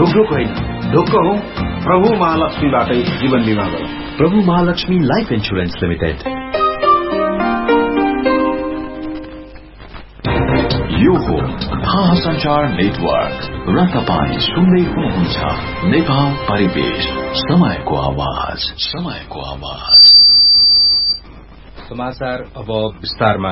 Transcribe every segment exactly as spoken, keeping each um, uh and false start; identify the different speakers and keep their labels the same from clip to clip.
Speaker 1: ढोकढोक होइन, ढोक्क हो। प्रभु महालक्ष्मीबाटै जीवन बीमा गरौँ।
Speaker 2: प्रभु महालक्ष्मी लाइफ इन्सुरेन्स लिमिटेड। यो हो महासञ्चार नेटवर्क र तपाईँ सुन्दै हुनुहुन्छ नेपाल परिवेश, समयको आवाज, समयको आवाज।
Speaker 3: समाचार अब विस्तारमा।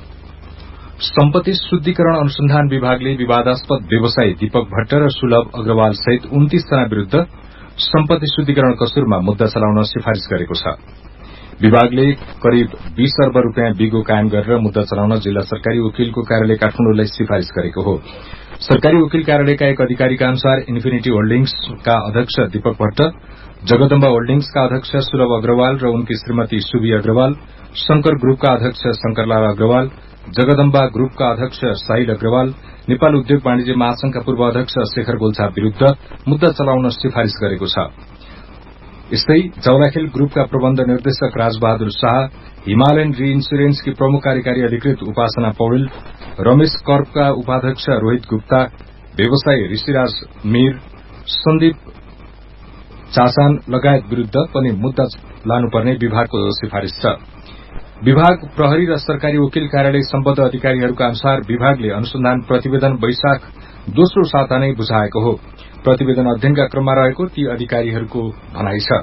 Speaker 3: सम्पत्ति शुद्धिकरण अनुसन्धान विभागले विवादास्पद व्यवसायी दीपक भट्ट र सुलभ अग्रवाल सहित उन्तीस जना विरूद्ध सम्पत्ति शुद्धिकरण कसुरमा मुद्दा चलाउन सिफारिश गरेको छ। विभागले करिब बीस अर्ब रूपियाँ बिगो कायम गरेर मुद्दा चलाउन जिल्ला सरकारी वकिलको कार्यालय काठमाडौँलाई सिफारिश गरेको हो। सरकारी वकिल कार्यालयका एक अधिकारीका अनुसार इन्फिनिटी होल्डिंग्सका अध्यक्ष दीपक भट्ट, जगदम्बा होल्डिंग्सका अध्यक्ष सुलभ अग्रवाल र उनकी श्रीमती सुबी अग्रवाल, शंकर ग्रुपका अध्यक्ष शंकरलाल अग्रवाल, जगदम्बा ग्रुपका अध्यक्ष साहिल अग्रवाल, नेपाल उद्योग वाणिज्य महासंघका पूर्व अध्यक्ष शेखर गोल्छा विरूद्ध मुद्दा चलाउन सिफारिश गरेको छ। यस्तै जौलाखेल ग्रुपका प्रबन्ध निर्देशक राजबहादुर शाह, हिमालयन रीइन्स्योरेन्सकी प्रमुख कार्यकारी अधिकृत उपासना पौडेल, रमेश कर्पका उपाध्यक्ष रोहित गुप्ता, व्यवसायी ऋषिराज मीर, सन्दीप चासान लगायत विरूद्ध पनि मुद्दा लानुपर्ने विभागको सिफारिश छ। विभाग, प्रहरी र सरकारी वकिल कार्यालय सम्बद्ध अधिकारीहरूका अनुसार विभागले अनुसन्धान प्रतिवेदन वैशाख दोस्रो साता नै बुझाएको हो। प्रतिवेदन अध्ययनका क्रममा रहेको ती अधिकारीहरूको भनाइ छ।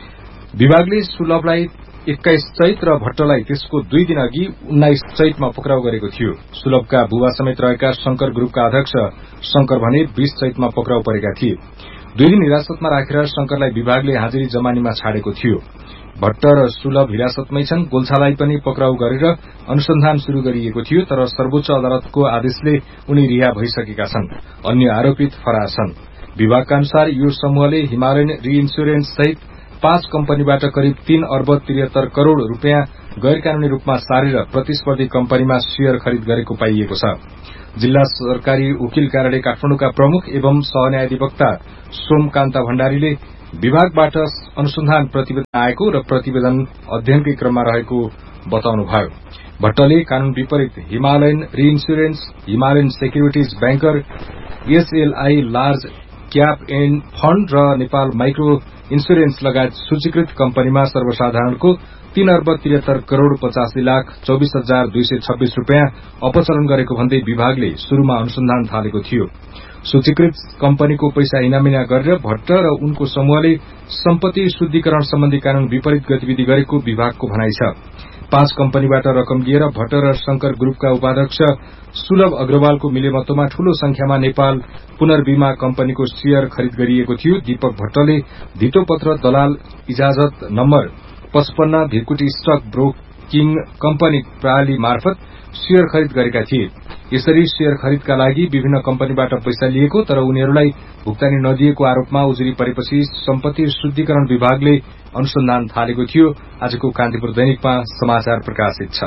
Speaker 3: विभागले सुलभलाई एक्काइस चैत र भट्टलाई त्यसको दुई दिन अघि उन्नाइस चैतमा पक्राउ गरेको थियो। सुलभका बुबा समेत रहेका शंकर ग्रुपका अध्यक्ष शंकर भने बीस चैतमा पक्राउ परेका थिए। दुई दिन हिरासतमा राखेर शंकरलाई विभागले हाजिरी जमानीमा छाडेको थियो। भट्ट र सुलभ हिरासतमै छन्। गोल्छालाई पनि पक्राउ गरेर अनुसन्धान शुरू गरिएको थियो, तर सर्वोच्च अदालतको आदेशले उनी रिहा भइसकेका छन्। अन्य आरोपित फरार छन्। विभागका अनुसार यो समूहले हिमालयन रीइन्स्योरेन्स सहित पाँच कम्पनीबाट करिब तीन अर्ब त्रिहत्तर करोड़ रूपियाँ गैरकानूनी रूपमा सारेर प्रतिस्पर्धी कम्पनीमा शेयर खरिद गरेको पाइएको छ। जिल्ला सरकारी वकिल कार्यालय काठमाडौँका प्रमुख एवं सहन्यायाधिवक्ता सोमकान्ता भण्डारीले विभागबाट अनुसन्धान प्रतिवेदन आएको र प्रतिवेदन अध्ययनकै क्रममा रहेको बताउनुभयो। भट्टले कानून विपरीत Himalayan रीइन्स्योरेन्स, Himalayan securities banker, SLI large cap and fund र नेपाल माइक्रो इन्स्योरेन्स लगायत सूचीकृत कम्पनीमा सर्वसाधारणको तीन अर्ब त्रिहत्तर करोड़ पचासी लाख चौबीस हजार दुई सय छब्बीस रूपियाँ अपचलन गरेको भन्दै विभागले शुरूमा अनुसन्धान थालेको थियो। सूचीकृत कम्पनीको पैसा इनामिना गरेर भट्ट र उनको समूहले सम्पत्ति शुद्धिकरण सम्बन्धी कानून विपरीत गतिविधि गरेको विभागको भनाइ छ। पाँच कम्पनीबाट रकम लिएर भट्ट र शंकर ग्रुपका उपाध्यक्ष सुलभ अग्रवालको मिलेमतोमा ठूलो संख्यामा नेपाल पुनर्बीमा कम्पनीको शेयर खरिद गरिएको थियो। दीपक भट्टले धितोपत्र दलाल इजाजत नम्बर पचपन्न भिरकुटी स्टक ब्रोकिङ कम्पनी प्रणाली मार्फत शेयर खरिद गरेका थिए। यसरी शेयर खरिदका लागि विभिन्न कम्पनीबाट पैसा लिएको तर उनीहरूलाई भुक्तानी नदिएको आरोपमा उजुरी परेपछि सम्पत्ति शुद्धिकरण विभागले अनुसन्धान थालेको थियो। आजको कान्तिपुर दैनिकमा समाचार प्रकाशित छ।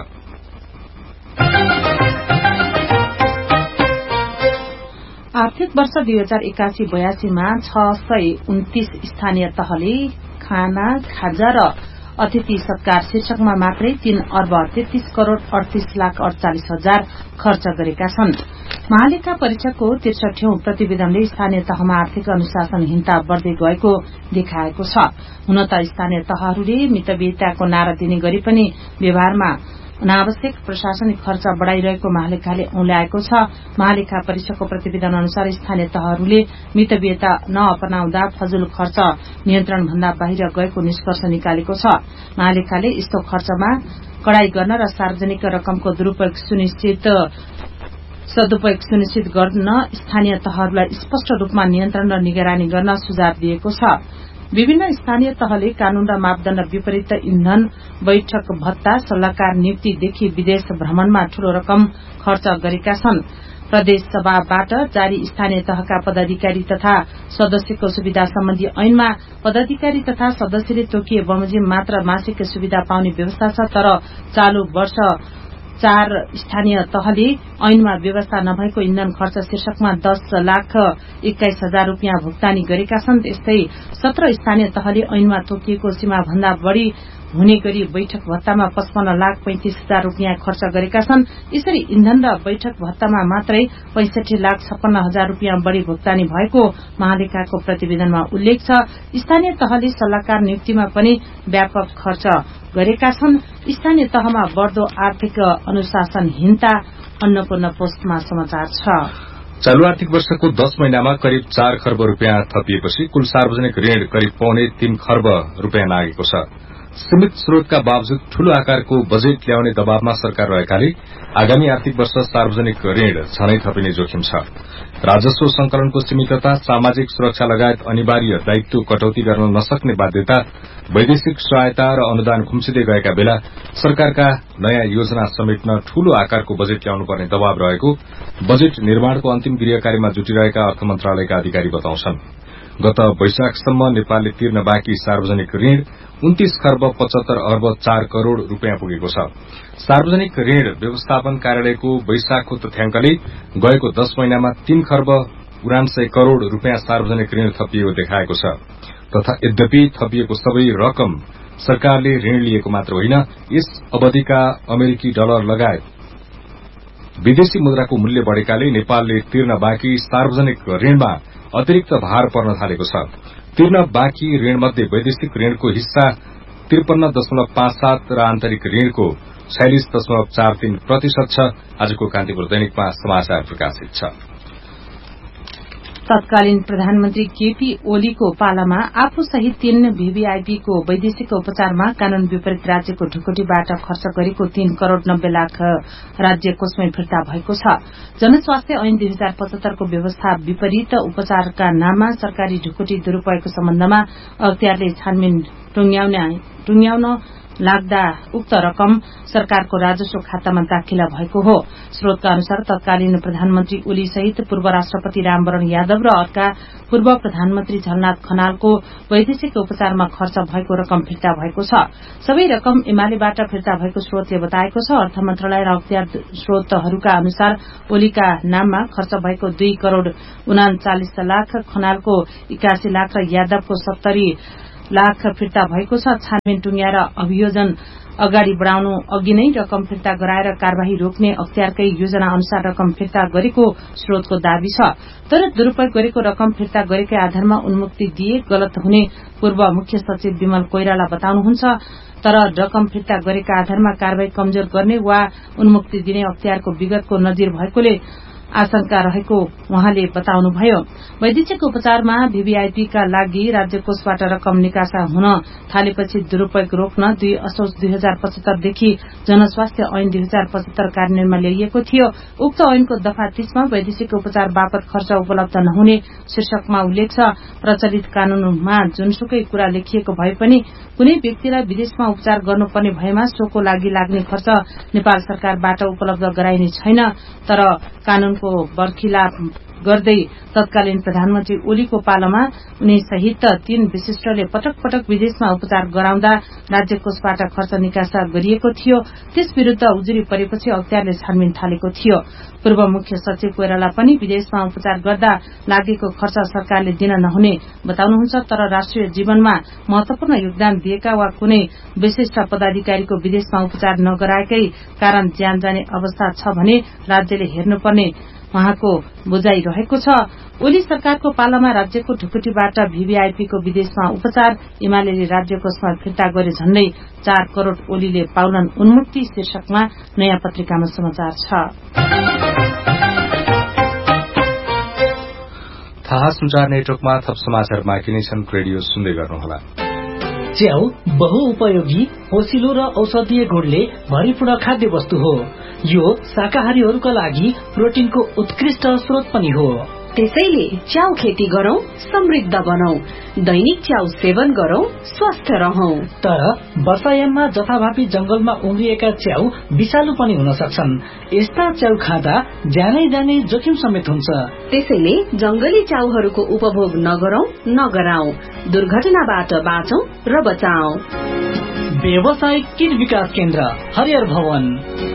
Speaker 4: आर्थिक वर्ष दुई हजार एकासी बयासीमा छ सय उन्तीस स्थानीय तहले खाना, खाजा र अतिथि सत्कार शीर्षकमा मात्रै तीन अर्ब तेत्तीस करोड़ अडतीस लाख अड़चालिस हजार खर्च गरेका छन्। महालेखा परीक्षकको त्रिसठौं प्रतिवेदनले स्थानीय तहमा आर्थिक अनुशासनहीनता बढ़दै गएको देखाएको छ। हुन त स्थानीय तहहरूले मितव्ययिताको नारा दिने गरी पनि व्यवहारमा अनावश्यक प्रशासनिक खर्च बढ़ाइरहेको महालेखाले औंल्याएको छ। महालेखा परीक्षकको प्रतिवेदन अनुसार स्थानीय तहहरूले मितव्ययिता नअपनाउँदा फजुल खर्च नियन्त्रण भन्दा बाहिर गएको निष्कर्ष निकालेको छ। महालेखाले यस्तो खर्चमा कड़ाई गर्न र सार्वजनिक रकमको दुरूपयोग सुनिश्चित सदुपयोग सुनिश्चित गर्न स्थानीय तहहरूलाई स्पष्ट रूपमा नियन्त्रण र निगरानी गर्न सुझाव दिएको छ। विभिन्न स्थानीय तहले कानून र मापदण्ड विपरीत इन्धन, बैठक भत्ता, सल्लाहकार नियुक्तिदेखि विदेश भ्रमणमा ठूलो रकम खर्च गरेका छन्। प्रदेश सभाबाट जारी स्थानीय तहका पदाधिकारी तथा सदस्यको सुविधा सम्बन्धी ऐनमा पदाधिकारी तथा सदस्यले तोकिए बमोजिम मात्र मासिक सुविधा पाउने व्यवस्था छ, तर चालू वर्ष चार स्थानीय तहले ऐनमा व्यवस्था नभएको इन्धन खर्च शीर्षकमा दस लाख एक्काइस हजार रूपियाँ भुक्तानी गरेका छन्। त्यस्तै सत्र स्थानीय तहले ऐनमा तोकिएको सीमा भन्दा बढ़ी हुने गरी बैठक भत्तामा पचपन्न लाख पैंतिस हजार रूपियाँ खर्च गरेका छन्। यसरी इन्धन र बैठक भत्तामा मात्रै पैंसठी लाख छप्पन्न हजार रूपियाँ बढ़ी भुक्तानी भएको महालेखाको प्रतिवेदनमा उल्लेख छ। स्थानीय तहले सल्लाहकार नियुक्तिमा पनि व्यापक खर्च गरेका छन्। स्थानीय तहमा बढ़दो आर्थिक अनुशासनहीनता अन्नपूर्ण पोस्टमा समाचार छ।
Speaker 3: चालू आर्थिक वर्षको दश महिनामा करिब चार खर्ब रूपियाँ थपिएपछि कुल सार्वजनिक ऋण करिब पौने तीन खर्ब रूपियाँ लागेको छ। सीमित स्रोतका बावजुद ठूलो आकारको बजेट ल्याउने दबावमा सरकार रहेकाले आगामी आर्थिक वर्ष सार्वजनिक ऋण झनै थपिने जोखिम छ। राजस्व संकलनको सीमितता, सामाजिक सुरक्षा लगायत अनिवार्य दायित्व कटौती गर्न नसक्ने बाध्यता, वैदेशिक सहायता र अनुदान खुम्सिँदै गएका बेला सरकारका नयाँ योजना समेट्न ठूलो आकारको बजेट ल्याउनुपर्ने दबाव रहेको बजेट निर्माणको अन्तिम गृहकार्यमा जुटिरहेका अर्थ मन्त्रालयका अधिकारी बताउँछन्। गत वैशाखसम्म नेपालले तिर्न बाँकी सार्वजनिक ऋण उन्तीस खर्ब पचहत्तर अर्ब चार करोड़ रूपियाँ पुगेको छ। सार्वजनिक ऋण व्यवस्थापन कार्यालयको वैशाखको तथ्याङ्कले गएको दश महिनामा तीन खर्ब उनान्सय करोड़ रूपियाँ सार्वजनिक ऋण थपिएको देखाएको छ। तथा यद्यपि थपिएको सबै रकम सरकारले ऋण लिएको मात्र होइन, यस अवधिका अमेरिकी डलर लगायत विदेशी मुद्राको मूल्य बढ़ेकाले नेपालले तिर्न बाँकी सार्वजनिक ऋणमा अतिरिक्त भार पर्न थालेको छ। तिर्न बाँकी ऋणमध्ये वैदेशिक ऋणको हिस्सा त्रिपन्न दशमलव पाँच सात र आन्तरिक ऋणको छयालिस दशमलव चार तीन प्रतिशत छ। आजको कान्तिपुर दैनिकमा समाचार प्रकाशित छ।
Speaker 4: तत्कालीन प्रधानमन्त्री केपी ओलीको पालामा आफू सहित तीन भीभीआईपीको वैदेशिक उपचारमा कानून विपरीत राज्यको ढुकुटीबाट खर्च गरेको तीन करोड़ नब्बे लाख राज्य कोषमै फिर्ता भएको छ। जनस्वास्थ्य ऐन दुई हजार पचहत्तरको व्यवस्था विपरीत उपचारका नाममा सरकारी ढुकुटी दुरूपयोगको सम्बन्धमा अख्तियारले छानबिन टुंग्याउन लाग्दा उक्त रकम सरकारको राजस्व खातामा दाखिला भएको हो। स्रोतका अनुसार तत्कालीन प्रधानमन्त्री ओली सहित पूर्व राष्ट्रपति रामवरण यादव र अर्का पूर्व प्रधानमन्त्री झलनाथ खनालको वैदेशिक उपचारमा खर्च भएको रकम फिर्ता भएको छ। सबै रकम एमालेबाट फिर्ता भएको स्रोतले बताएको छ। अर्थ मन्त्रालय र अख्तियार स्रोतहरूका अनुसार ओलीका नाममा खर्च भएको दुई करोड़ उनाचालिस लाख, खनालको एकासी लाख र यादवको सत्तरी लाख फिर्ता भएको छ। छानबिन टुंग्याएर अभियोजन अगाडि बढ़ाउनु अघि नै रकम फिर्ता गराएर कार्यवाही रोक्ने अख्तियारकै योजना अनुसार रकम फिर्ता गरेको स्रोतको दावी छ। तर दुरूपयोग गरेको रकम फिर्ता गरेकै आधारमा उन्मुक्ति दिए गलत हुने पूर्व मुख्य सचिव विमल कोइराला बताउनुहुन्छ। तर रकम फिर्ता गरेका आधारमा कार्यवाही कमजोर गर्ने वा उन्मुक्ति दिने अख्तियारको विगतको नजिर भएकोले आशंका रहेको उहाँले बताउनुभयो। वैदेशिक उपचारमा भीभीआईपीका लागि राज्य कोषबाट रकम निकासा हुन थालेपछि दुरूपयोग रोक्न दुई असोज दुई हजार पचहत्तरदेखि जनस्वास्थ्य ऐन दुई हजार पचहत्तर कार्यान्वयनमा ल्याइएको थियो। उक्त ऐनको दफा तीसमा वैदेशिक उपचार बापत खर्च उपलब्ध नहुने शीर्षकमा उल्लेख छ। प्रचलित कानूनमा जुनसुकै कुरा लेखिएको भए पनि कुनै व्यक्तिलाई विदेशमा उपचार गर्नुपर्ने भएमा सोको लागि लाग्ने खर्च नेपाल सरकारबाट उपलब्ध गराइने छैन। तर कानूनको बर्खिलाफ गर्दै तत्कालीन प्रधानमन्त्री ओलीको पालामा उनी सहित तीन विशिष्टले पटक पटक विदेशमा उपचार गराउँदा राज्य कोषबाट खर्च निकासा गरिएको थियो। त्यस विरूद्ध उजुरी परेपछि अख्तियारले छानबिन थालेको थियो। पूर्व मुख्य सचिव कोइराला पनि विदेशमा उपचार गर्दा लागेको खर्च सरकारले दिन नहुने बताउनुहुन्छ। तर राष्ट्रिय जीवनमा महत्वपूर्ण योगदान दिएका वा कुनै विशिष्ट पदाधिकारीको विदेशमा उपचार नगराएकै कारण ज्यान जाने अवस्था छ भने राज्यले हेर्नुपर्ने उहाँको बुझाइ रहेको छ। ओली सरकारको पालामा राज्यको ढुकुटीबाट भीभीआईपीको विदेशमा उपचार एमाले राज्य कोषमा फिर्ता गरे झण्डै चार करोड़ ओलीले पाउलन् उन्मुक्ति शीर्षकमा नयाँ पत्रिकामा समाचार छ।
Speaker 3: थाहा संचार नेटवर्कमा थप समाचार बाँकी नै छन्। रेडियो सुन्दै गर्नुहोला।
Speaker 5: च्याउ बहुउपयोगी, पोसिलो र औषधीय गुणले भरिपूर्ण खाद्य वस्तु हो। यो शाकाहारीहरूका लागि प्रोटिनको उत्कृष्ट स्रोत पनि हो।
Speaker 6: त्यसैले च्याउ खेती गरौं, समृद्ध बनौं, दैनिक च्याउ सेवन गरौं, स्वस्थ रहौं।
Speaker 5: तर वर्षायाममा जथाभावी जंगलमा उम्रिएका च्याउ विषालु पनि हुन सक्छन्। यस्ता च्याउ खाँदा ज्यानै जाने जोखिम समेत हुन्छ।
Speaker 6: त्यसैले जंगली च्याउहरूको उपभोग नगरौं, नगराउँ। दुर्घटनाबाट बाँचौं र बचाऊ।
Speaker 5: व्यावसायिक कीट विकास केन्द्र, हरिहर भवन।